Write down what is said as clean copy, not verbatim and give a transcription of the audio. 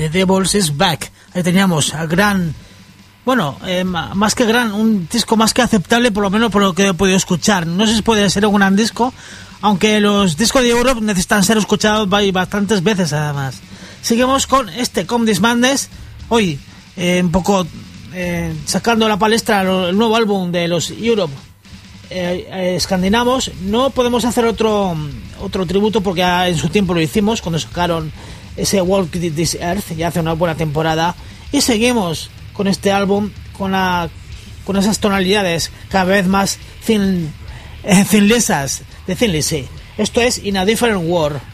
The Devil's is Back. Ahí teníamos a gran... Bueno, más que gran, un disco más que aceptable, por lo menos por lo que he podido escuchar. No sé si puede ser un gran disco, aunque los discos de Europe necesitan ser escuchados bastantes veces además. Seguimos con Come This Madness. Hoy, un poco sacando a la palestra el nuevo álbum de los Europe escandinavos. No podemos hacer otro tributo porque en su tiempo lo hicimos cuando sacaron ese Walk This Earth, ya hace una buena temporada. Y seguimos con este álbum con esas tonalidades cada vez más thin lisas de Thin Lizzy. Esto es In a Different World.